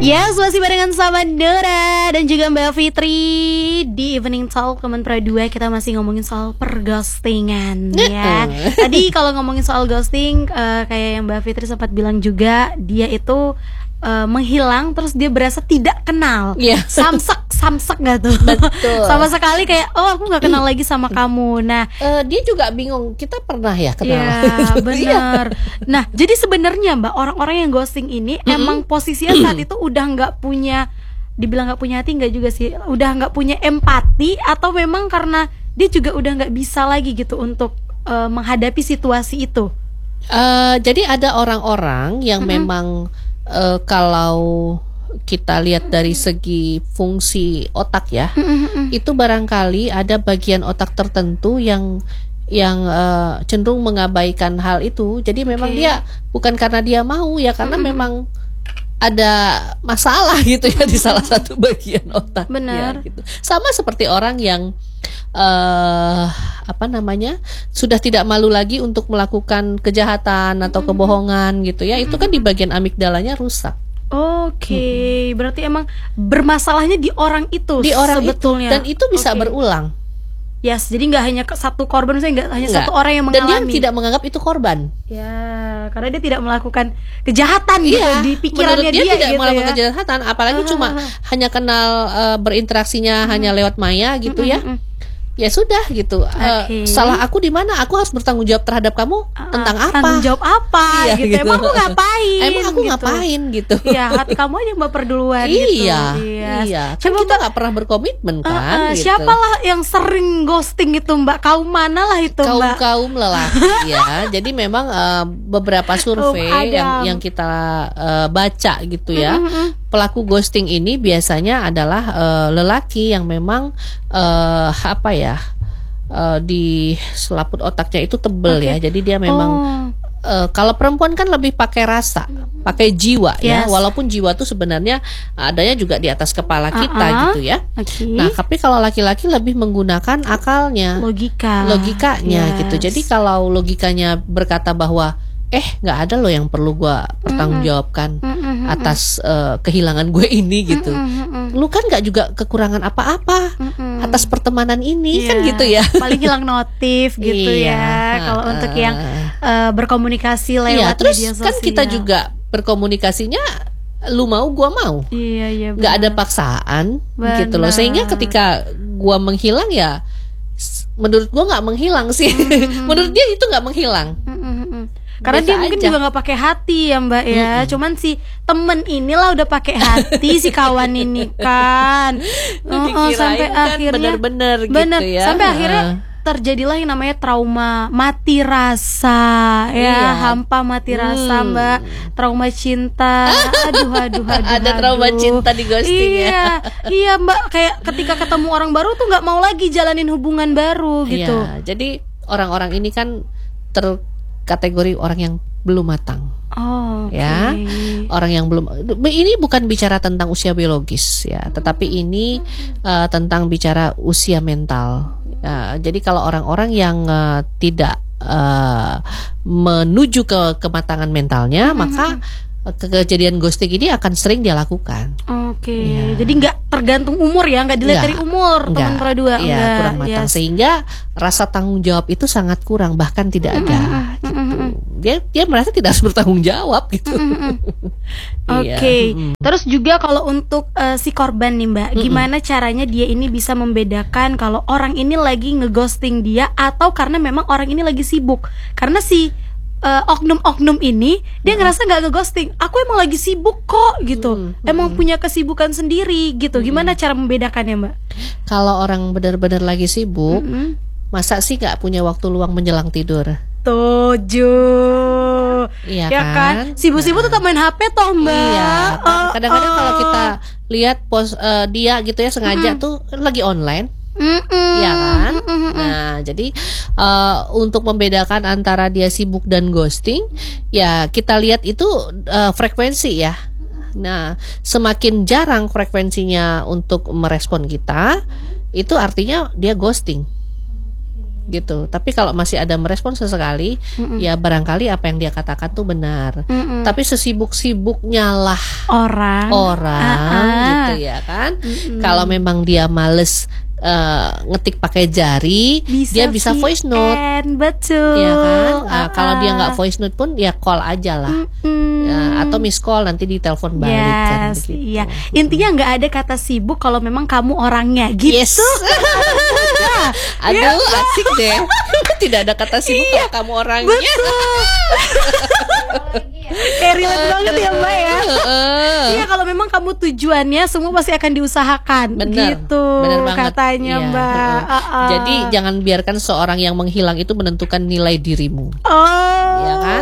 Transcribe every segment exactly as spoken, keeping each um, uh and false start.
Yes, masih barengan sama Dora dan juga Mbak Fitri di Evening Talk Kemenpora dua. Kita masih ngomongin soal perghostingan ya. Tadi kalau ngomongin soal ghosting, uh, kayak yang Mbak Fitri sempat bilang juga, dia itu uh, menghilang terus dia berasa tidak kenal. Yeah. Samsek, samsek gak tuh? Betul. Sama sekali kayak, oh aku gak kenal lagi sama kamu. Nah, uh, dia juga bingung, kita pernah ya kenal. Iya, benar. Nah, jadi sebenarnya Mbak, orang-orang yang ghosting ini mm-hmm. emang posisinya saat itu udah nggak punya, dibilang nggak punya hati nggak juga sih, udah nggak punya empati, atau memang karena dia juga udah nggak bisa lagi gitu untuk uh, menghadapi situasi itu. Uh, jadi ada orang-orang yang mm-hmm. memang uh, kalau kita lihat dari segi fungsi otak ya, mm-hmm. itu barangkali ada bagian otak tertentu yang yang uh, cenderung mengabaikan hal itu. Jadi memang okay. dia bukan karena dia mau ya, karena mm-hmm. memang ada masalah gitu ya di salah satu bagian otak. Benar. Ya, gitu. Sama seperti orang yang uh, apa namanya sudah tidak malu lagi untuk melakukan kejahatan atau mm-hmm. kebohongan gitu ya. Itu kan di bagian amigdalanya rusak. Oke, okay. hmm. berarti emang bermasalahnya di orang itu, di orang sebetulnya. Itu, dan itu bisa okay. berulang. Yes, jadi nggak hanya satu korban, saya nggak hanya Enggak. satu orang yang mengalami. Dan dia tidak menganggap itu korban. Ya, karena dia tidak melakukan kejahatan gitu ya, di pikirannya dia. Dia tidak gitu melakukan ya. kejahatan, apalagi uh, cuma uh, hanya kenal uh, berinteraksinya uh, hanya lewat maya gitu uh, ya. Uh, uh. Ya sudah gitu. Okay. Uh, salah aku di mana? Aku harus bertanggung jawab terhadap kamu uh, tentang apa? Tanggung jawab apa? Iya, gitu. gitu. Emang aku ngapain? Emang aku gitu. ngapain gitu? Ya hati kamu aja yang baper duluan. Iya, gitu. Iya. iya. Kan kita nggak pernah berkomitmen kan? Uh, uh, gitu. Siapalah yang sering ghosting itu Mbak? Kaum mana lah itu kaum, Mbak? Kaum lelaki ya. Jadi memang uh, beberapa survei oh, yang yang kita uh, baca gitu ya. Mm-hmm. Pelaku ghosting ini biasanya adalah uh, lelaki yang memang uh, apa ya? Uh, di selaput otaknya itu tebel okay. ya, jadi dia memang oh. uh, kalau perempuan kan lebih pakai rasa, pakai jiwa yes. ya, walaupun jiwa tuh sebenarnya adanya juga di atas kepala kita uh-uh. gitu ya. Okay. Nah, tapi kalau laki-laki lebih menggunakan akalnya, logika, logikanya yes. gitu. Jadi kalau logikanya berkata bahwa eh nggak ada loh yang perlu gue pertanggungjawabkan mm-hmm. atas uh, kehilangan gue ini gitu. Mm-hmm. Lu kan nggak juga kekurangan apa-apa mm-hmm. atas pertemanan ini yeah. kan gitu ya. Paling hilang notif gitu iya. ya. Kalau uh, untuk yang uh, berkomunikasi lewat iya, terus media sosial. Kan kita juga berkomunikasinya lu mau gua mau. Iya iya. Nggak ada paksaan benar. Gitu loh. Sehingga ketika gua menghilang ya, menurut gua nggak menghilang sih. Mm-hmm. Menurut dia itu nggak menghilang. Mm-hmm. Karena biasa dia mungkin aja. Juga nggak pakai hati ya Mbak ya, mm-hmm. cuman si temen inilah udah pakai hati si kawan ini kan, oh, oh, sampai kan akhirnya bener-bener bener, gitu ya, sampai uh. akhirnya terjadilah yang namanya trauma mati rasa ya, iya. hampa mati rasa hmm. Mbak, trauma cinta, aduh aduh aduh, ada trauma aduh. cinta di ghosting iya, ya, iya Mbak, kayak ketika ketemu orang baru tuh nggak mau lagi jalanin hubungan baru gitu. Iya, jadi orang-orang ini kan ter kategori orang yang belum matang. Oh, okay. Ya, orang yang belum. Ini bukan bicara tentang usia biologis ya, tetapi ini uh, tentang bicara usia mental. Uh, jadi kalau orang-orang yang uh, tidak uh, menuju ke kematangan mentalnya, mm-hmm. maka kejadian ghosting ini akan sering dia lakukan. Oke, okay. ya. Jadi nggak tergantung umur ya, nggak dilihat dari umur Kemenpora dua, ya, kurang matang, yes. sehingga rasa tanggung jawab itu sangat kurang, bahkan tidak ada. Mm-hmm. Gitu. Mm-hmm. Dia dia merasa tidak harus bertanggung jawab gitu. Mm-hmm. Oke, okay. mm-hmm. Terus juga kalau untuk uh, si korban nih Mbak, mm-hmm. gimana caranya dia ini bisa membedakan kalau orang ini lagi ngeghosting dia atau karena memang orang ini lagi sibuk? Karena si Uh, oknum-oknum ini dia hmm. ngerasa nggak ngeghosting, aku emang lagi sibuk kok gitu, hmm. emang punya kesibukan sendiri gitu. Gimana hmm. cara membedakannya Mbak? Kalau orang benar-benar lagi sibuk, hmm. masa sih nggak punya waktu luang menjelang tidur? Tujuh, iya ya kan? Sibuk-sibuk nah. tetap main H P toh Mbak. Iya. Kadang-kadang oh, oh. kalau kita lihat pos uh, dia gitu ya sengaja hmm. tuh lagi online. Mm-mm. Ya kan? Mm-mm. Nah, jadi uh, untuk membedakan antara dia sibuk dan ghosting, ya kita lihat itu uh, frekuensi ya. Nah, semakin jarang frekuensinya untuk merespon kita, itu artinya dia ghosting. gitu. Tapi kalau masih ada merespon sesekali, mm-mm. ya barangkali apa yang dia katakan tuh benar. Mm-mm. Tapi sesibuk-sibuknya lah orang, orang uh-uh. gitu ya kan. Mm-mm. Kalau memang dia males uh, ngetik pakai jari, bisa dia bisa voice note, betul. Ya kan. Uh, uh-uh. Kalau dia nggak voice note pun, ya call aja lah. Ya, atau miss call nanti ditelepon balik yes, kan begitu. Iya. Intinya nggak ada kata sibuk kalau memang kamu orangnya gitu. Yes. Aduh, yeah. Asik deh. Tidak ada kata sibuk iya, kalau kamu orangnya. Betul. Kayak relate banget ya Mbak ya. Iya, kalau memang kamu tujuannya semua pasti akan diusahakan. Bener, gitu bener banget. Katanya iya, Mbak. Uh, uh. Jadi jangan biarkan seorang yang menghilang itu menentukan nilai dirimu. Oh. Iya kan?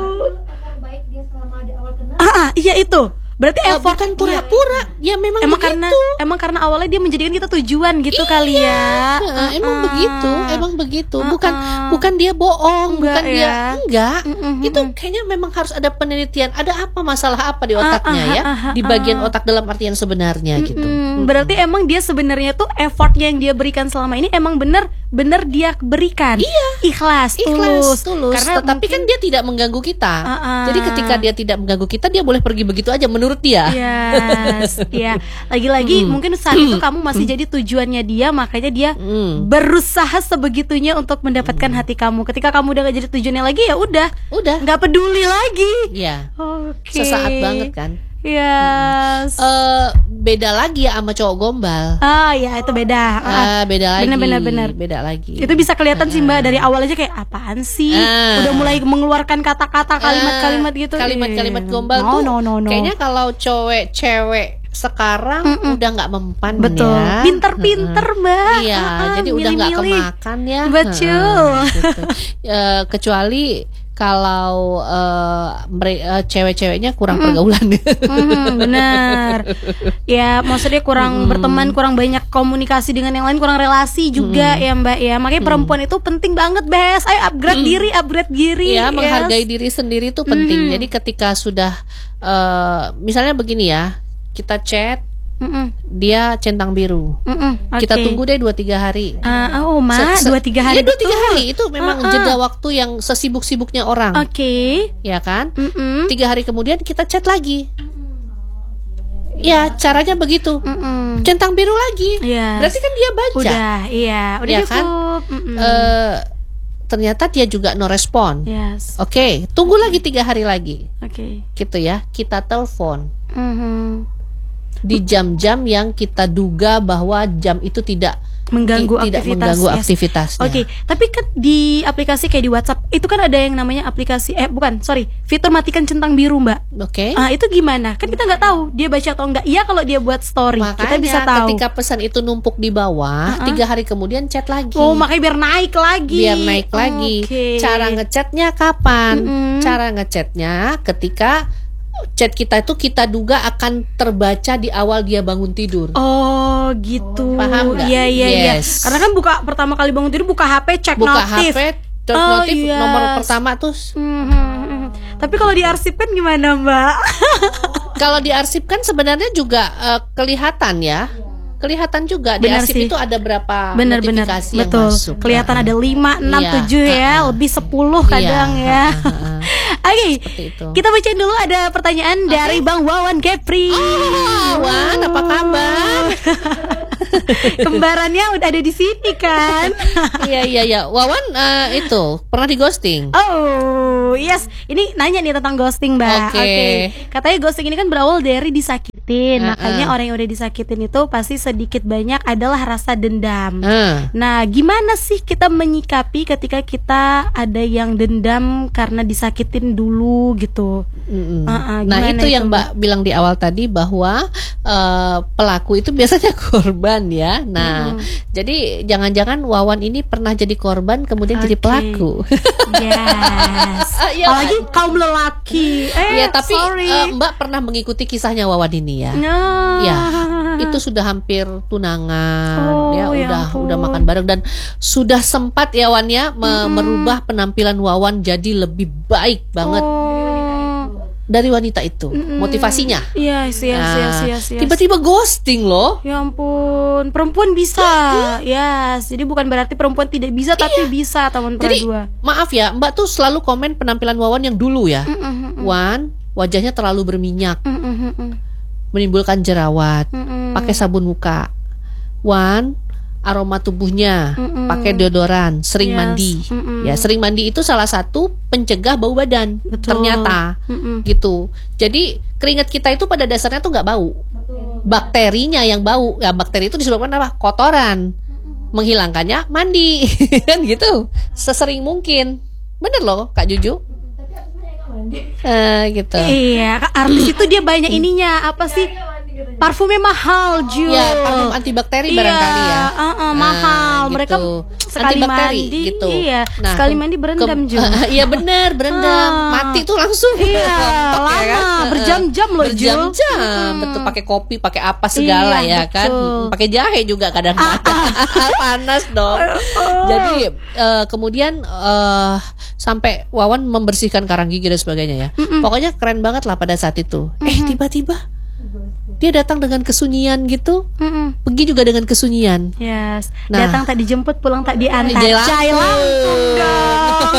Ah, ah, iya itu. Berarti effort bukan pura-pura. Ya memang emang begitu. karena emang karena awalnya dia menjadikan kita tujuan gitu iya, kali ya. Uh, emang uh, begitu, emang begitu. Bukan uh, bukan dia bohong, bukan ya. dia enggak. Uh, uh, uh, itu kayaknya memang harus ada penelitian. Ada apa masalah apa di otaknya uh, uh, ya? Uh, uh, uh, di bagian otak dalam artian sebenarnya uh, gitu. Uh, berarti uh, emang dia sebenarnya tuh effort yang dia berikan selama ini emang benar benar dia berikan. Iya. Ikhlas, Ikhlas, tulus. tulus. Karena tetapi mungkin, kan dia tidak mengganggu kita. Uh, uh, Jadi ketika dia tidak mengganggu kita, dia boleh pergi begitu aja menurut dia. Yes, ya. Lagi-lagi mm. mungkin saat itu kamu masih mm. jadi tujuannya dia, makanya dia mm. berusaha sebegitunya untuk mendapatkan mm. hati kamu. Ketika kamu udah gak jadi tujuannya lagi, ya udah, udah, nggak peduli lagi. Iya. Oke. Okay. Sesaat banget kan. Yes. Hmm. Uh, beda lagi ya sama cowok gombal. Ah ya itu beda. Uh, beda lagi. Benar-benar. Beda lagi. Itu bisa kelihatan uh, sih Mbak dari awal aja kayak apaan sih? Uh, Udah mulai mengeluarkan kata-kata kalimat-kalimat gitu. Kalimat-kalimat gombal no, tuh. No, no, no. Kayaknya kalau cowok cewek sekarang mm-mm. udah nggak mempan. Betul. Ya. Pinter-pinter Mbak. Iya. Uh, jadi udah nggak kemakan ya. Betul. Uh, gitu. uh, kecuali kalau uh, mere- uh, cewek-ceweknya kurang mm-hmm. pergaulan. Mm-hmm, benar. Ya, maksudnya kurang mm-hmm. berteman, kurang banyak komunikasi dengan yang lain, kurang relasi juga mm-hmm. ya Mbak ya. Makanya mm-hmm. perempuan itu penting banget, Bes. Ayo upgrade mm-hmm. diri, upgrade diri. Ya, yes. menghargai diri sendiri itu penting. Mm-hmm. Jadi ketika sudah uh, misalnya begini ya, kita chat Mm-mm. dia centang biru. Mm-mm. Okay. Kita tunggu deh dua tiga hari. Uh, oh ma, dua tiga hari. Iya dua tiga hari itu memang uh-uh. jeda waktu yang sesibuk-sibuknya orang. Oke. Okay. Ya kan? Mm-mm. Tiga hari kemudian kita chat lagi. Ya caranya begitu. Mm-mm. Centang biru lagi. Yes. Berarti kan dia baca. Udah, iya. Udah ya cukup. Kan? Uh, ternyata dia juga no respon. Yes. Oke, okay. Tunggu lagi tiga hari lagi. Oke. Okay. Gitu ya. Kita telepon. Mm-hmm. Di jam-jam yang kita duga bahwa jam itu tidak mengganggu i, tidak aktivitas, mengganggu yes. aktivitasnya. Oke, okay. Tapi kan di aplikasi kayak di WhatsApp itu kan ada yang namanya aplikasi eh bukan, sorry, fitur matikan centang biru, Mbak. Oke. Okay. Ah, itu gimana? Kan kita nggak tahu dia baca atau enggak. Iya kalau dia buat story, makanya, kita bisa tahu. Ketika pesan itu numpuk di bawah, uh-huh. tiga hari kemudian chat lagi. Oh, makanya biar naik lagi. Biar naik lagi. Okay. Cara ngechatnya kapan? Mm-hmm. Cara ngechatnya ketika chat kita itu kita duga akan terbaca di awal dia bangun tidur. Oh gitu. Paham nggak? Iya iya iya. Yes. Karena kan buka pertama kali bangun tidur buka H P cek buka notif. Buka H P cek oh, notif yes. nomor pertama tuh. Mm-hmm. Tapi kalau diarsipkan gimana Mbak? Kalau diarsipkan sebenarnya juga uh, kelihatan ya. Kelihatan juga di arsip itu ada berapa bener, notifikasi bener. yang Betul. masuk. Kelihatan ada lima, enam, tujuh ya, lebih sepuluh kadang iya, ya. Oke, okay, kita bacain dulu ada pertanyaan okay. dari Bang Wawan Kepri. Oh, Wan, apa kabar? Kembarannya udah ada di sini kan? Iya iya iya. Wawan uh, itu pernah di ghosting. Oh, yes. Ini nanya nih tentang ghosting, Mbak. Oke. Okay. Okay. Katanya ghosting ini kan berawal dari disakitin. Uh-uh. Makanya orang yang udah disakitin itu pasti sedikit banyak adalah rasa dendam. Uh. Nah, gimana sih kita menyikapi ketika kita ada yang dendam karena disakitin dulu gitu? Uh-uh, nah, itu, itu yang Mbak bilang di awal tadi bahwa uh, pelaku itu biasanya korban ya. Nah, hmm. jadi jangan-jangan Wawan ini pernah jadi korban kemudian okay. jadi pelaku. Yes. uh, ya, apalagi kaum lelaki. Eh, ya, tapi uh, Mbak pernah mengikuti kisahnya Wawan ini ya. No. Ya, itu sudah hampir tunangan, oh, ya, ya udah ampun. udah makan bareng dan sudah sempat ya Wan ya me- mm-hmm. merubah penampilan Wawan jadi lebih baik banget. Oh. dari wanita itu, Mm-mm. motivasinya. Yes, yes, Nah, yes, yes, yes. tiba-tiba ghosting loh. Ya ampun, perempuan bisa. Yes, jadi bukan berarti perempuan tidak bisa, tapi bisa teman Jadi dua. maaf ya, Mbak tuh selalu komen penampilan Wawan yang dulu ya. Mm-mm. Wan, wajahnya terlalu berminyak, Mm-mm. menimbulkan jerawat, Mm-mm. pakai sabun muka. Wan, aroma tubuhnya Mm-mm. pakai deodoran, sering Yes. mandi. Mm-mm. Ya, sering mandi itu salah satu pencegah bau badan. Betul. Ternyata Mm-mm. gitu. Jadi keringat kita itu pada dasarnya tuh nggak bau. Bakterinya yang bau. Ya, bakteri itu disebabkan apa? Kotoran. Menghilangkannya mandi. Kan gitu. Sesering mungkin. Bener loh Kak Juju. Eh, gitu. Iya, artis itu dia banyak ininya, apa sih? Parfumnya mahal, Ju. Ya, parfum antibakteri barangkali ya. uh, uh, Nah, mahal. gitu. Mereka sekali Antibakteri, mandi, gitu. iya. Nah, sekali ke- mandi berendam, ke- Ju. Iya bener, berendam. Ah. Mati tuh langsung. Iya, Rontok, lama, ya kan? berjam-jam loh, Ju. Berjam-jam. Mm-mm. Betul, pakai kopi, pakai apa segala Iya, ya kan. betul. Ah, Pakai jahe juga kadang-kadang. Panas dong. Jadi eh, kemudian eh, sampai Wawan membersihkan karang gigi dan sebagainya ya. Pokoknya keren banget lah pada saat itu. Eh tiba-tiba dia datang dengan kesunyian gitu, Mm-mm. pergi juga dengan kesunyian. Yes. Nah. Datang tak dijemput, pulang tak diantar. Jai langsung. Jai langsung dong.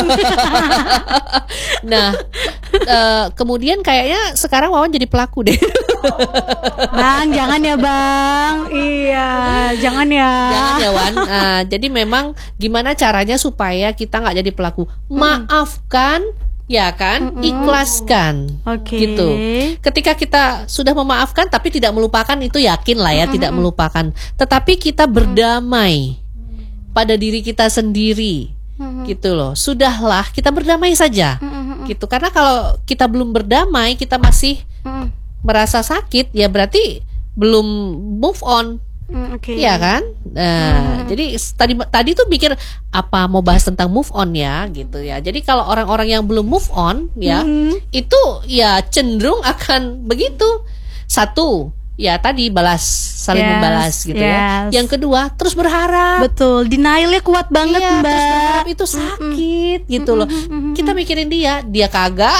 Nah, eh, kemudian kayaknya sekarang Wawan jadi pelaku deh. Bang, jangan ya, Bang. Iya, jangan ya. Jangan ya Wan. Nah, jadi memang gimana caranya supaya kita nggak jadi pelaku? Maafkan, ya kan? Ikhlaskan. Oke. Gitu. Ketika kita sudah memaafkan tapi tidak melupakan, itu yakin lah ya tidak melupakan. Tetapi kita berdamai pada diri kita sendiri. Gitu loh. Sudahlah, kita berdamai saja. Gitu. Karena kalau kita belum berdamai, kita masih Mm, merasa sakit, ya berarti belum move on. mm, Oke. Iya kan? Nah, jadi s- tadi tadi tuh mikir apa mau bahas tentang move on ya gitu ya. Jadi kalau orang-orang yang belum move on ya, Mhm. itu ya cenderung akan begitu. Satu, ya tadi balas, saling Yes, membalas gitu ya. yes. Yang kedua, terus berharap. Betul, denialnya kuat banget, Iya, terus berharap Mbak. itu sakit gitu loh. Kita mikirin dia, dia kagak.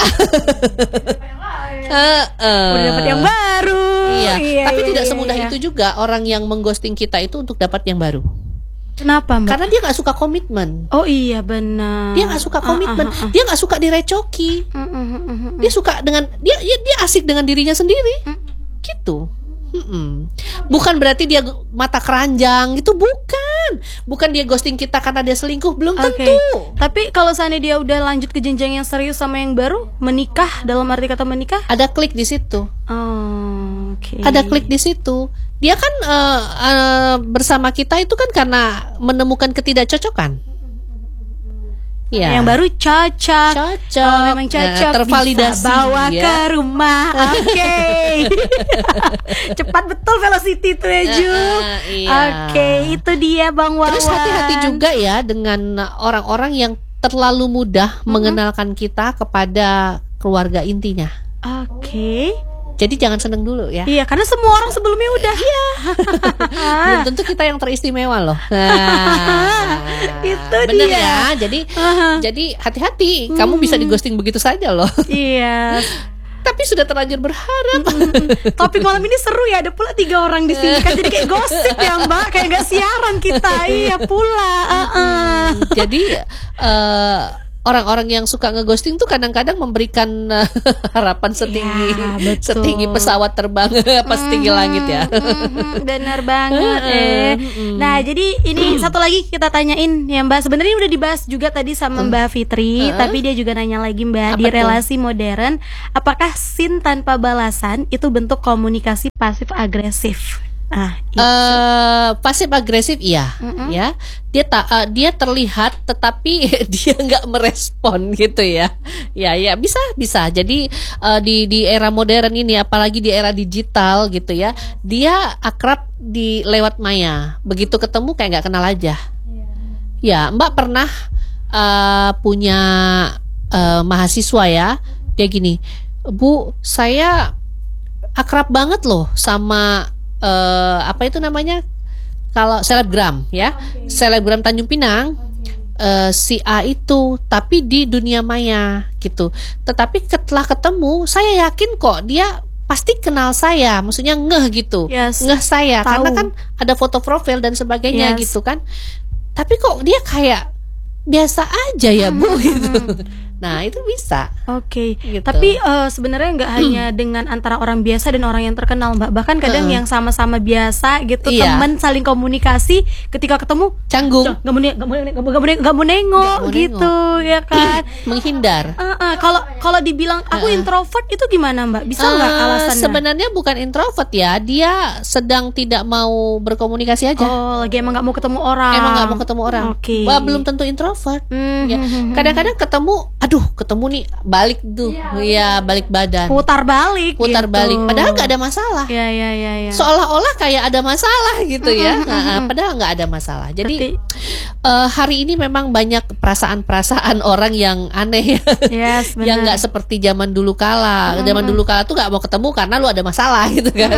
Heeh. Udah dapat yang baru. Iya, tapi iya, tidak iya, semudah iya. itu juga orang yang mengghosting kita itu untuk dapat yang baru. Kenapa, Mbak? Karena dia nggak suka komitmen. Oh iya, benar. Dia nggak suka Ah, komitmen. ah, ah, ah. Dia nggak suka direcoki. Mm, mm, mm, mm, mm. Dia suka dengan dia dia, dia asik dengan dirinya sendiri. Gitu. Mm-mm. Bukan berarti dia mata keranjang, itu bukan. Bukan dia ghosting kita karena dia selingkuh, belum Oke. tentu. Tapi kalau seandainya dia udah lanjut ke jenjang yang serius sama yang baru, menikah dalam arti kata menikah? Ada klik di situ. Oh, oke. Ada klik di situ. Dia kan eh, eh, bersama kita itu kan karena menemukan ketidakcocokan. Ya. Yang baru cocok. Cocok. Kalau memang cocok, Nah, tervalidasi, bisa bawa ya. ke rumah. Oke. Cepat betul velocity itu ya, Ju. Ah, iya. Oke, itu dia Bang Wawan. Terus hati-hati juga ya dengan orang-orang yang terlalu mudah mengenalkan kita kepada keluarga intinya. Oke. Jadi jangan seneng dulu ya. Iya, karena semua orang sebelumnya udah. Iya. Belum tentu kita yang teristimewa loh. Nah, Itu bener dia. ya. Jadi Aha. jadi hati-hati. Kamu bisa di ghosting begitu saja loh. Iya. Tapi sudah terlanjur berharap. Topik malam ini seru ya, ada pula tiga orang di sini kan, jadi kayak gosip ya Mbak, kayak gak siaran kita. Iya pula. Uh-uh. Jadi eh, orang-orang yang suka ngeghosting tuh kadang-kadang memberikan eh, harapan setinggi Ya, betul. setinggi pesawat terbang pas setinggi langit ya. Mhm, bener banget eh. Nah jadi ini satu lagi kita tanyain ya Mbak. Sebenarnya udah dibahas juga tadi sama Mbak Fitri, tapi dia juga nanya lagi Mbak, Apa di tuh? relasi modern, apakah sin tanpa balasan itu bentuk komunikasi pasif agresif? Ah, itu. Eh pasif agresif iya, ya. Dia tak eh, dia terlihat tetapi dia nggak merespon gitu ya. Ya ya bisa bisa. Jadi eh, di di era modern ini, apalagi di era digital gitu ya, dia akrab di lewat maya. Begitu ketemu kayak nggak kenal aja. Ya, Mbak pernah eh, punya eh, mahasiswa ya, dia gini, Bu, saya akrab banget loh sama eh, apa itu namanya, kalau selebgram ya, selebgram Tanjung Pinang. uh, si A itu, tapi di dunia maya gitu. Tetapi setelah ketemu, saya yakin kok dia pasti kenal saya, maksudnya ngeh gitu, yes. ngeh saya, Tahu. karena kan ada foto profil dan sebagainya yes. gitu kan. Tapi kok dia kayak biasa aja ya Bu gitu. Nah itu bisa. Oke. Gitu. Tapi uh, sebenarnya nggak hanya dengan antara orang biasa dan orang yang terkenal, Mbak. Bahkan kadang uh-uh. yang sama-sama biasa gitu, iya. teman saling komunikasi, ketika ketemu canggung, nggak mau nggak mau nggak mau nggak mau nengok gitu, ya kan? Menghindar. Kalau uh-uh. kalau dibilang aku uh-uh. introvert itu gimana, Mbak? Bisa nggak uh, alasannya? Sebenarnya bukan introvert ya, dia sedang tidak mau berkomunikasi aja. Oh, lagi emang nggak mau ketemu orang. Emang nggak mau ketemu orang. Oke. Wah, belum tentu introvert. Mm-hmm. Ya. Kadang-kadang ketemu, aduh, ketemu nih balik tuh, ya balik badan. Putar balik. Putar gitu. balik. Padahal nggak ada masalah. Ya, ya, ya, ya. Seolah-olah kayak ada masalah gitu ya. Nah, padahal nggak ada masalah. Jadi uh, hari ini memang banyak perasaan-perasaan orang yang aneh, yes, yang nggak seperti zaman dulu kala. Mm-hmm. Zaman dulu kala tuh nggak mau ketemu karena lu ada masalah gitu kan.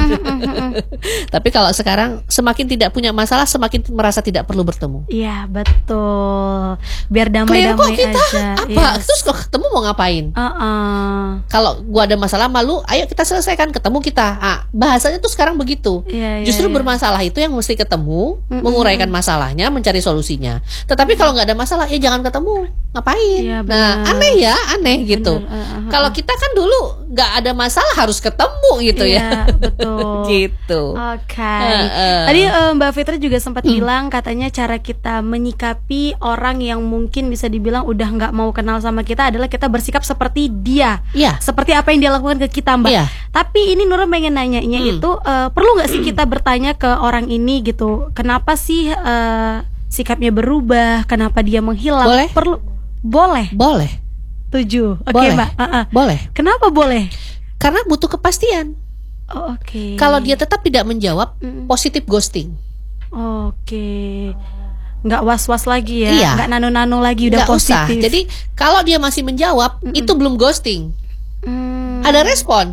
Tapi kalau sekarang semakin tidak punya masalah, semakin merasa tidak perlu bertemu. Iya betul. Biar damai-damai kita, aja. Apa? Yes. Terus kalau ketemu mau ngapain? Uh-uh. Kalau gua ada masalah malu, ayo kita selesaikan, ketemu kita. Ah, bahasanya tuh sekarang begitu. Yeah, yeah, Justru yeah. bermasalah itu yang mesti ketemu, mm-hmm. menguraikan masalahnya, mencari solusinya. Tetapi kalau nggak ada masalah, ya jangan ketemu. Ngapain? Yeah, nah, aneh ya, aneh gitu. Uh-huh. Kalau kita kan dulu nggak ada masalah harus ketemu gitu yeah, ya. Betul. Gitu. Oke. Okay. Uh, uh. Tadi uh, Mbak Fitri juga sempat hmm. bilang katanya cara kita menyikapi orang yang mungkin bisa dibilang udah nggak mau kenal sama kita adalah kita bersikap seperti dia, yeah. seperti apa yang dia lakukan ke kita, Mbak. Yeah. Tapi ini Nura pengen nanyanya hmm. itu uh, perlu nggak sih kita bertanya ke orang ini gitu, kenapa sih uh, sikapnya berubah, kenapa dia menghilang? Boleh? Perlu? Boleh. Boleh. Tujuh. Oke, okay, Mbak. Uh-uh. Boleh. Kenapa boleh? Karena butuh kepastian. Oh, oke. Okay. Kalau dia tetap tidak menjawab, mm. positif ghosting. Oke. Okay. Nggak was-was lagi ya, iya. nggak nano-nano lagi, udah nggak positif. Usah. Jadi kalau dia masih menjawab, mm-mm. itu belum ghosting. Mm. Ada respon.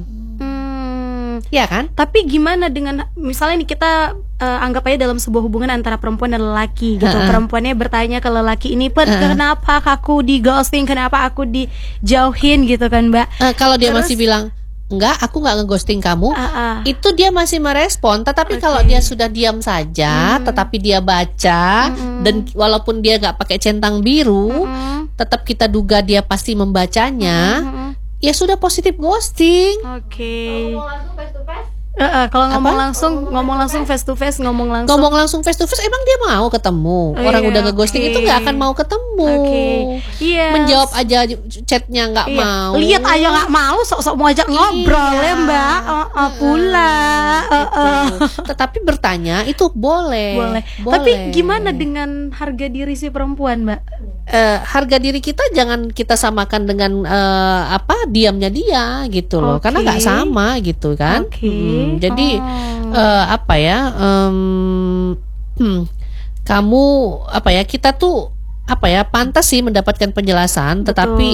Iya kan? Tapi gimana dengan misalnya nih kita uh, anggap aja dalam sebuah hubungan antara perempuan dan lelaki gitu. Uh-uh. Perempuannya bertanya ke lelaki ini, "Pet, uh-uh. kenapa aku di ghosting? Kenapa aku dijauhin?" gitu kan, Mbak. Uh, kalau dia Terus, masih bilang, "Enggak, aku nggak ngeghosting kamu." Uh-uh. Itu dia masih merespon. Tetapi okay. kalau dia sudah diam saja, hmm. tetapi dia baca hmm. dan walaupun dia nggak pakai centang biru, hmm. tetap kita duga dia pasti membacanya. Hmm. Ya sudah positif ghosting. Oke. Okay. Uh, uh, kalau ngomong Apa? langsung, ngomong langsung face to face, ngomong langsung. Ngomong langsung face to face, emang dia mau ketemu? Oh, Orang iya, udah nge-ghosting okay. itu nggak akan mau ketemu. Okay. Yes. Menjawab aja chatnya nggak iya. mau. Lihat aja nggak mau, sok-sok mau ajak ngobrol iya. ya Mbak. Uh, uh, pula. Uh, uh. Tetapi bertanya itu boleh. boleh. Boleh. Tapi gimana dengan harga diri si perempuan, Mbak? Uh, harga diri kita jangan kita samakan dengan uh, apa diamnya dia gitu loh, okay. karena nggak sama gitu kan. Okay. Hmm, jadi oh. uh, apa ya? Um, hmm, kamu apa ya? Kita tuh apa ya? Pantas sih mendapatkan penjelasan, Betul. tetapi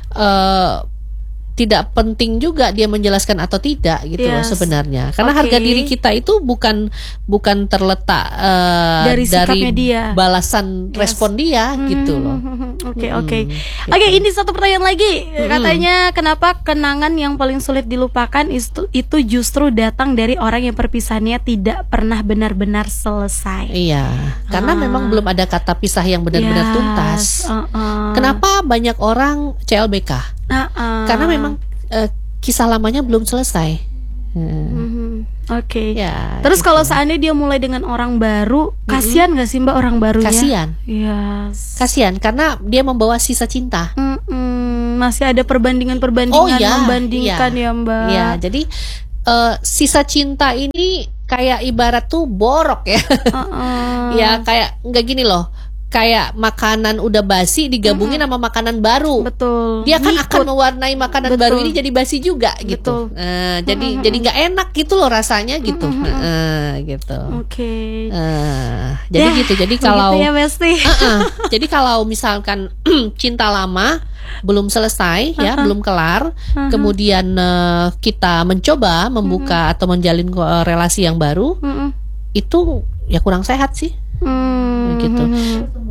uh, tidak penting juga dia menjelaskan atau tidak gitu yes. loh sebenarnya. Karena okay. harga diri kita itu bukan bukan terletak uh, dari, dari dia. balasan yes. respon dia hmm. gitu loh. Oke oke. Oke, ini satu pertanyaan lagi. Hmm. Katanya kenapa kenangan yang paling sulit dilupakan itu itu justru datang dari orang yang perpisahannya tidak pernah benar-benar selesai. Iya. Karena ah. memang belum ada kata pisah yang benar-benar yes. tuntas. Uh-uh. Kenapa banyak orang C L B K? Uh-uh. Karena memang uh, kisah lamanya belum selesai. Hmm. Mm-hmm. Oke. Okay. Ya, Terus gitu. kalau seandainya dia mulai dengan orang baru, kasihan nggak mm-hmm. sih Mbak orang barunya? Kasihan. Yes. Kasihan karena dia membawa sisa cinta. Mm-mm. Masih ada perbandingan-perbandingan oh, iya, membandingkan iya. ya Mbak. Iya. Jadi uh, sisa cinta ini kayak ibarat tuh borok ya. Uh-uh. Ya kayak nggak gini loh. Kayak makanan udah basi digabungin mm-hmm. sama makanan baru. Betul. Dia kan Ngikut. akan mewarnai makanan Betul. baru ini jadi basi juga gitu. Uh, jadi mm-hmm. jadi nggak enak gitu loh rasanya gitu. Mm-hmm. Uh, gitu. Oke. Okay. Uh, jadi ya, gitu. Jadi kalau ya, uh-uh, jadi kalau misalkan cinta lama belum selesai uh-huh. ya, belum kelar, uh-huh. kemudian uh, kita mencoba membuka uh-huh. atau menjalin uh, relasi yang baru, uh-huh. itu ya kurang sehat sih. Hmm, gitu.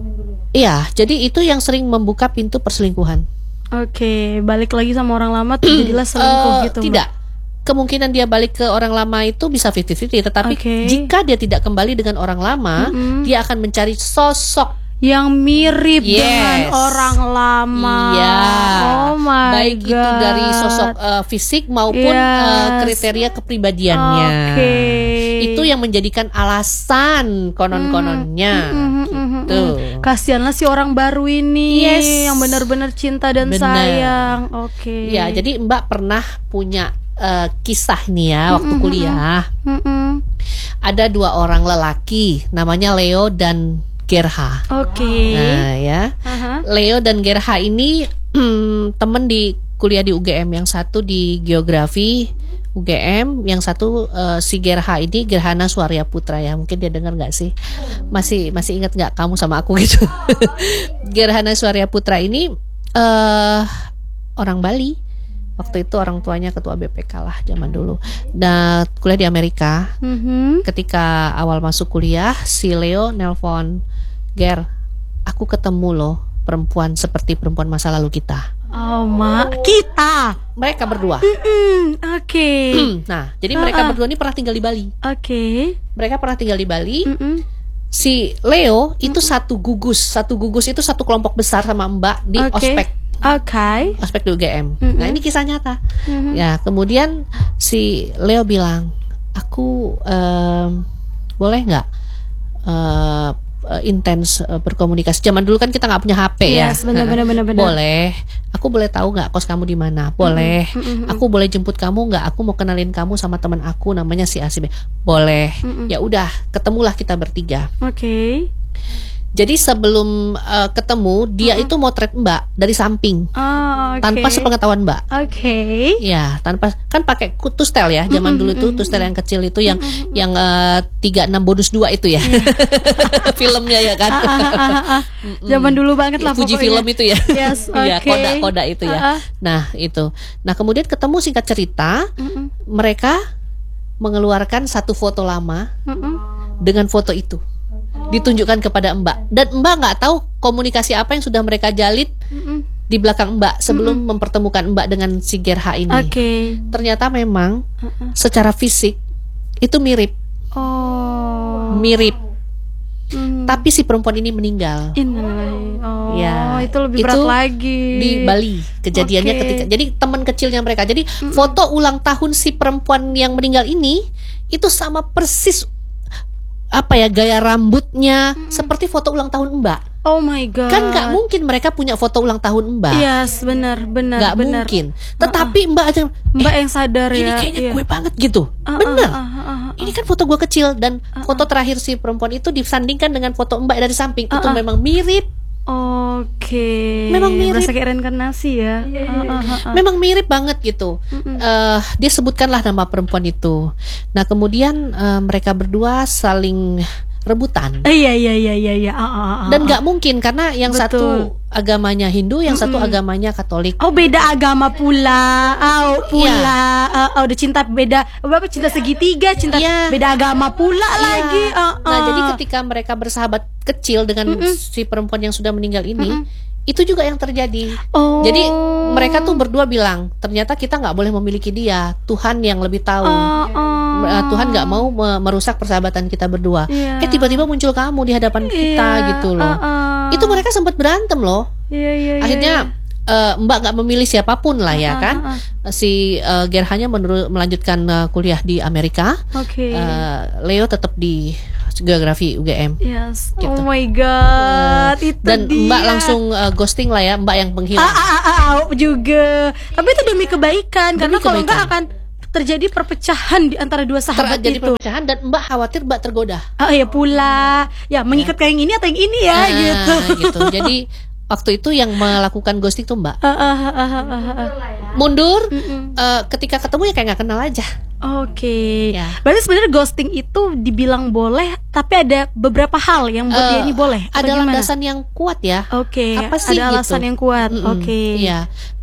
Iya, jadi itu yang sering membuka pintu perselingkuhan. Oke, balik lagi sama orang lama tuh jadilah selingkuh Uh, gitu. tidak. Kemungkinan dia balik ke orang lama itu bisa fifty fifty, tetapi Oke. jika dia tidak kembali dengan orang lama, Mm-mm. dia akan mencari sosok yang mirip Yes. dengan orang lama. Iya. Oh my baik god. itu dari sosok uh, fisik maupun Yes. uh, kriteria kepribadiannya. Oke. Itu yang menjadikan alasan konon-kononnya. Mm, mm, mm, Gitu. mm. Kasihanlah si orang baru ini Yes. yang benar-benar cinta dan Benar. sayang. Oke. Ya, jadi Mbak pernah punya uh, kisah nih ya waktu Mm-mm, kuliah. Mm-mm. Ada dua orang lelaki, namanya Leo dan Gerha. Oke. Nah ya, Aha. Leo dan Gerha ini hmm, temen di kuliah di U G M. Yang satu di geografi U G M, yang satu uh, si Gerha ini Gerhana Suarya Putra ya. Mungkin dia dengar nggak sih? Masih masih ingat nggak kamu sama aku gitu? Gerhana Suarya Putra ini uh, orang Bali. Waktu itu orang tuanya ketua B P K lah zaman dulu. Dan kuliah di Amerika. Mhm. Ketika awal masuk kuliah, si Leo nelpon, Ger, aku ketemu loh perempuan seperti perempuan masa lalu kita. Oh ma, kita. Mereka berdua. Mm, Oke. Nah, jadi mereka Ah, ah. berdua ini pernah tinggal di Bali. Oke. Mereka pernah tinggal di Bali. Mm-mm. Si Leo itu satu gugus, satu gugus itu satu kelompok besar sama Mbak di Oke. ospek, Oke. ospek di U G M. Mm-mm. Nah, ini kisah nyata. Mhm. Ya, kemudian si Leo bilang, aku em, boleh nggak eh, eh, intens eh, berkomunikasi. Zaman dulu kan kita nggak punya H P ya. Yes, benar, Nah, benar, benar, benar. Boleh. Aku boleh tahu nggak kos kamu di mana? Boleh. Mm-mm. Aku boleh jemput kamu nggak? Aku mau kenalin kamu sama teman aku namanya si A si B. Boleh. Mm-mm. Ya udah, ketemulah kita bertiga. Oke. Jadi sebelum eh, ketemu, dia itu motret Mbak dari samping Oh, oke. tanpa sepengetahuan Mbak. Oke. Ya, tanpa kan pakai ku- tustel ya. Zaman dulu itu tustel yang kecil itu yang yang eh, tiga enam bonus dua itu ya. Filmnya ya kan. Ah, ah, ah, ah, ah. Zaman dulu banget lah Fuji pokoknya. film itu ya. Yes, Iya, oke. koda-koda itu ya. Ah, ah. Nah, itu. Nah, kemudian ketemu, singkat cerita, Mm-mm. mereka mengeluarkan satu foto lama Mm-mm. dengan foto itu. Ditunjukkan kepada Mbak. Dan Mbak nggak tahu komunikasi apa yang sudah mereka jalin Mm-mm. di belakang Mbak sebelum mempertemukan Mbak dengan si Gerha ini. Oke. Ternyata memang Uh-uh. secara fisik itu mirip, Oh. mirip. Hmm. Tapi si perempuan ini meninggal Innalillahi. Oh, Ya, itu lebih itu berat lagi. di Bali. Kejadiannya Oke. ketika, jadi teman kecilnya mereka. Jadi foto ulang tahun si perempuan yang meninggal ini itu sama persis apa ya, gaya rambutnya seperti foto ulang tahun Mbak. Oh my god. Kan nggak mungkin mereka punya foto ulang tahun Mbak. Yes, benar, benar, Nggak benar. mungkin. Tetapi Mbak aja, Mbak yang sadar ini ya. kayaknya iya. gue banget gitu. Ah, Bener. ah, ah, ah, ah. Ini kan foto gue kecil dan foto terakhir si perempuan itu disandingkan dengan foto Mbak dari samping. Itu Ah, ah. memang mirip. Oke. Memang mirip. Berasa kayak reinkarnasi ya. Ah, ah, ah, ah. Memang mirip banget gitu. Eh, dia sebutkanlah nama perempuan itu. Nah, kemudian eh, mereka berdua saling rebutan. Eh, iya iya iya iya iya. Ah, ah, ah, Dan ah. nggak mungkin karena yang Betul. satu agamanya Hindu, yang satu agamanya Katolik. Oh, beda agama pula. Oh, pula. Ah, oh, udah cinta beda. Apa cinta segitiga, cinta Iya. beda agama pula Iya. lagi. Ah, Nah, ah. jadi ketika mereka bersahabat kecil dengan si perempuan yang sudah meninggal ini, itu juga yang terjadi. Oh. Jadi mereka tuh berdua bilang, ternyata kita nggak boleh memiliki dia. Tuhan yang lebih tahu. Oh, oh. Uh, Tuhan nggak mau me- merusak persahabatan kita berdua. Iya. Eh tiba-tiba muncul kamu di hadapan kita Iya, gitu loh. ah, ah. Itu mereka sempat berantem loh. Iya iya iya. Akhirnya eh, Mbak nggak memilih siapapun lah ya Ah, kan. ah, Si eh, Gerhanya menuru- melanjutkan eh, kuliah di Amerika. Oke. Eh, Leo tetap di geografi U G M. Yes. gitu. Oh my god, itu Dan dia. Mbak langsung eh, ghosting lah ya, Mbak yang ah, menghilang. ah, ah, ah, ah, juga. Tapi itu demi kebaikan, Demi karena kalau kebaikan. enggak akan terjadi perpecahan di antara dua sahabat Terjadi itu. perpecahan dan Mbak khawatir Mbak tergoda. Oh ya pula, ya mengikat ke yang ini atau yang ini ya Ah, gitu. gitu. Jadi waktu itu yang melakukan ghosting tuh Mbak. Ah, ah, ah, ah, ah, ah. Mundur, Mm-mm. eh, ketika ketemu ya kayak nggak kenal aja. Oke. Ya. Berarti sebenarnya ghosting itu dibilang boleh, tapi ada beberapa hal yang buat dia Eh, ini boleh. atau Ada gimana? landasan yang kuat ya. Oke. Apa sih ada alasan gitu? yang kuat. Mm-mm. Oke. Iya.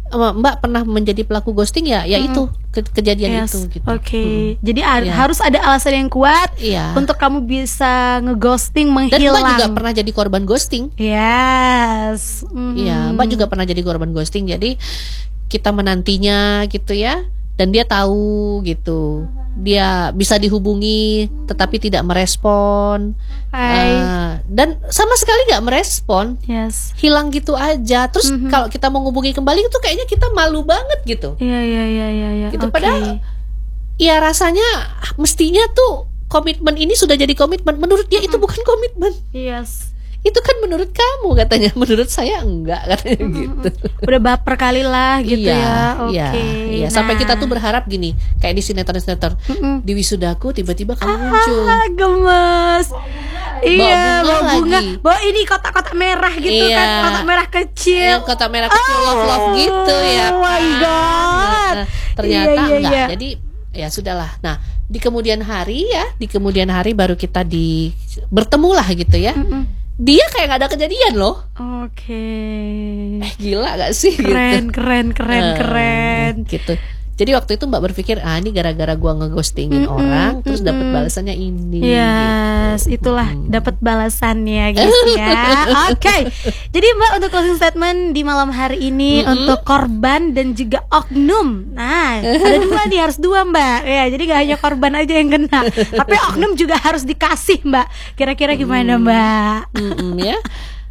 Mbak pernah menjadi pelaku ghosting ya, ya hmm. itu ke kejadian yes. itu gitu. Oke. Okay. Hmm. Jadi yeah. harus ada alasan yang kuat yeah. untuk kamu bisa ngeghosting, menghilang. Dan Mbak juga pernah jadi korban ghosting. Yes. Iya, mm. Mbak juga pernah jadi korban ghosting. Jadi kita menantinya gitu ya, dan dia tahu gitu. Dia bisa dihubungi tetapi tidak merespon. Uh, dan sama sekali nggak merespon. Yes. Hilang gitu aja. Terus mm-hmm. kalau kita mau ngubungi kembali itu kayaknya kita malu banget gitu. Iya iya iya iya ya. Gitu. Okay. Padahal ya rasanya mestinya tuh komitmen ini sudah jadi komitmen. Menurut dia mm-hmm. itu bukan komitmen. Yes. Itu kan menurut kamu katanya, menurut saya enggak katanya mm-hmm. gitu. Udah baper kali lah gitu iya, ya. Oke. Iya, iya. Nah. Sampai kita tuh berharap gini, kayak di sinetron-sinetron, mm-hmm. di wisudaku tiba-tiba kamu ah, muncul. Gemes. Iya, bawa bunga, bunga lagi. Bawa ini kotak-kotak merah gitu iya. kan, kotak merah kecil. Yang kotak merah kecil oh, love-love gitu ya. Oh my god. Nah, ternyata iya, iya, enggak. iya. Jadi ya sudahlah. Nah, di kemudian hari ya, di kemudian hari baru kita di bertemulah gitu ya. Mm-mm. Dia kayak gak ada kejadian loh. Oke. Okay. Eh gila gak sih? Keren, gitu. keren, keren, uh, keren. Gitu. Jadi waktu itu Mbak berpikir, ah ini gara-gara gua ngeghostingin mm-mm, orang, mm-mm. terus dapat balasannya ini. Yes, gitu. Itulah mm. dapat balasannya guys ya. Oke. Okay. Jadi Mbak untuk closing statement di malam hari ini mm-hmm. untuk korban dan juga oknum. Nah, ada dua nih, harus dua Mbak. Ya, jadi gak hanya korban aja yang kena, tapi oknum juga harus dikasih Mbak. Kira-kira gimana mm. Mbak? Mm-mm, ya.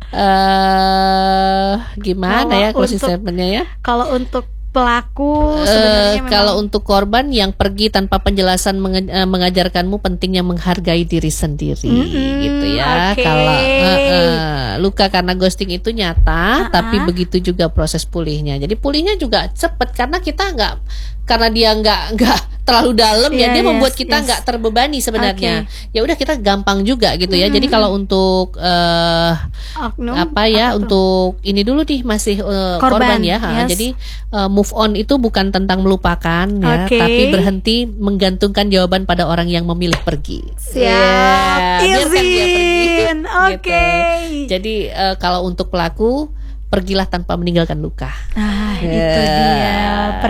Uh, gimana kalo ya closing untuk, statementnya ya? Kalau untuk pelaku sebenarnya uh, kalau untuk korban yang pergi tanpa penjelasan menge- uh, mengajarkanmu pentingnya menghargai diri sendiri mm-hmm, gitu ya. Okay. Kalau uh, uh, luka karena ghosting itu nyata, uh-huh. tapi begitu juga proses pulihnya. Jadi pulihnya juga cepat karena kita nggak karena dia nggak nggak terlalu dalam yeah, ya dia yes, membuat kita nggak yes. terbebani sebenarnya. Okay. Ya udah kita gampang juga gitu ya. Mm-hmm. Jadi kalau untuk uh, Oknum, apa ya apa untuk ini dulu nih masih uh, korban, korban ya. Yes. Jadi uh, move on itu bukan tentang melupakan ya, okay. tapi berhenti menggantungkan jawaban pada orang yang memilih pergi. Siap. Yeah, biarkan dia pergi. Oke. Okay. Gitu. Jadi uh, kalau untuk pelaku pergilah tanpa meninggalkan luka. Ah, yeah. itu dia.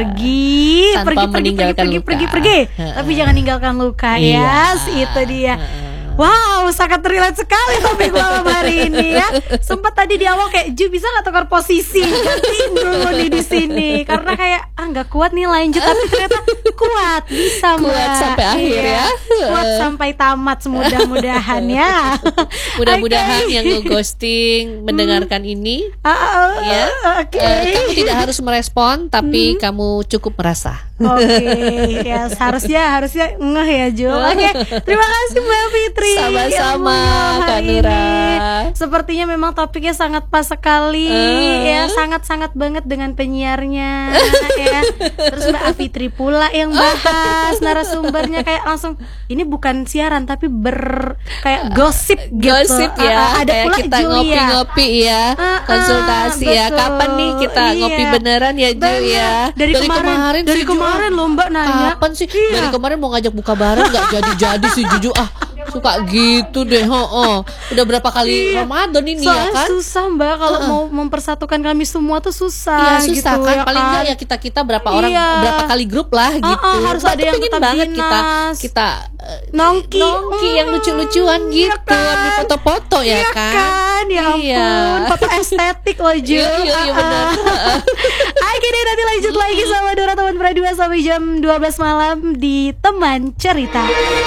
Pergi, tanpa pergi, meninggalkan pergi, luka. pergi, pergi, pergi. Uh, Tapi uh, jangan ninggalkan luka. Iya. Yes, itu dia. Uh, Wow, sangat relate sekali topik malam hari ini ya. Sempat tadi di awal kayak Ju bisa nggak tukar posisi gantiin dulu nih di sini karena kayak ah nggak kuat nih lanjut, tapi ternyata kuat bisa kuat Mbak. sampai iya. akhir ya. Kuat sampai tamat mudah-mudahan ya. Mudah-mudahan okay. okay. yang nge-ghosting mendengarkan hmm. ini uh, uh, ya. Okay. Uh, kamu tidak harus merespon tapi hmm. kamu cukup merasa. Oke, okay. ya yes, harusnya harusnya ngeh ya Jo. Oke, okay. Terima kasih Mbak Fitri. Sama-sama Kak Nura. Sepertinya memang topiknya sangat pas sekali uh. ya, sangat-sangat banget dengan penyiarnya ya. Terus Mbak Fitri pula yang bahas narasumbernya kayak langsung ini bukan siaran tapi ber kayak gosip gitu. Gosip ya. Uh, ada kayak pula kita Julia. ngopi-ngopi ya, uh, konsultasi uh, ya. Kapan nih kita iya. ngopi beneran ya Ju ya? Dari, dari kemarin, kemarin dari kemarin Kemarin loh Mbak nanya. Kapan sih? Iya. Dari kemarin mau ngajak buka bareng nggak jadi-jadi sih Juju ah. Suka gitu deh, ho, oh. Udah berapa kali iya. Ramadan ini Soalnya ya kan? susah Mbak kalau uh-uh. mau mempersatukan kami semua tuh susah. Iya susah gitu, kan, ya paling kan? enggak ya kita kita berapa orang iya. berapa kali grup lah gitu. Uh-uh, harus Mbak ada yang pengen tetap banget dinas. kita kita uh, nongki, nongki mm, yang lucu-lucuan gitu, iya kan? ambil foto-foto ya iya kan? kan? Ya ampun, iya. foto estetik loh Ju. Iya iya, iya benar. Oke deh, nanti lanjut lagi sama Dora Teman Pradua sampai jam dua belas malam di Teman Cerita.